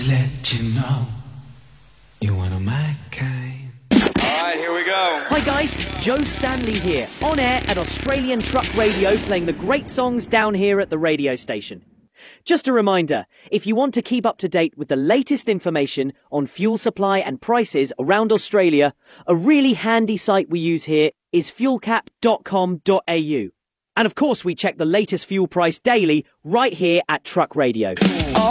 Let you know you're one of my kind. Alright, here we go. Hi guys, Joe Stanley here, on air at Australian Truck Radio, playing the great songs down here at the radio station. Just a reminder, if you want to keep up to date with the latest information on fuel supply and prices around Australia, a really handy site we use here is fuelcap.com.au. And of course we check the latest fuel price daily right here at Truck Radio.